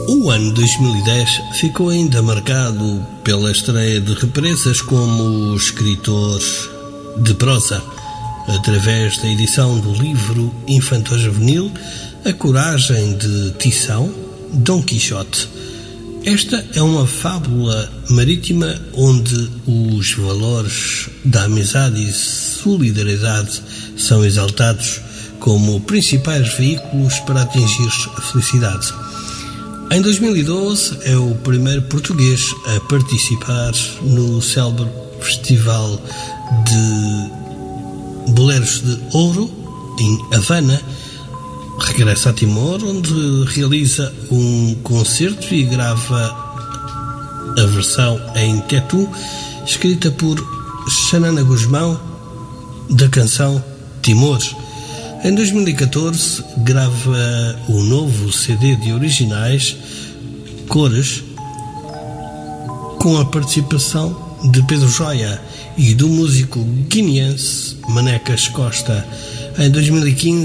O ano 2010 ficou ainda marcado pela estreia de represas como escritor de prosa, através da edição do livro infanto-juvenil A Coragem de Tição, Dom Quixote. Esta é uma fábula marítima onde os valores da amizade e solidariedade são exaltados como principais veículos para atingir a felicidade. Em 2012 é o primeiro português a participar no célebre Festival de Boleros de Ouro, em Havana. Regressa a Timor, onde realiza um concerto e grava a versão em tetu, escrita por Xanana Guzmão, da canção Timor. Em 2014 grava o novo CD de originais, Cores, com a participação de Pedro Joia e do músico guineense Manecas Costa. Em 2015